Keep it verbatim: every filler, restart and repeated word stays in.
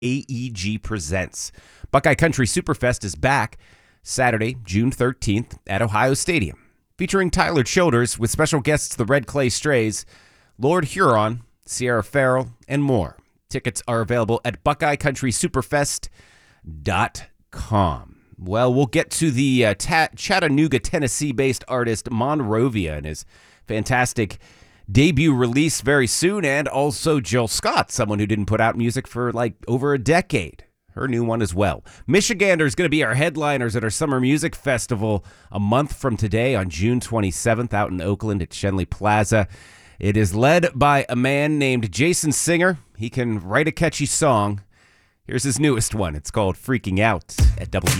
A E G Presents. Buckeye Country Superfest is back Saturday, June thirteenth at Ohio Stadium, featuring Tyler Childers with special guests the Red Clay Strays, Lord Huron, Sierra Farrell, and more. Tickets are available at buckeye country superfest dot com. Well, we'll get to the uh, ta- Chattanooga, Tennessee-based artist Monrovia and his fantastic debut release very soon, and also Jill Scott, someone who didn't put out music for like over a decade. Her new one as well. Michigander is going to be our headliners at our Summer Music Festival a month from today on June twenty-seventh out in Oakland at Schenley Plaza. It is led by a man named Jason Singer. He can write a catchy song. Here's his newest one. It's called Freaking Out at W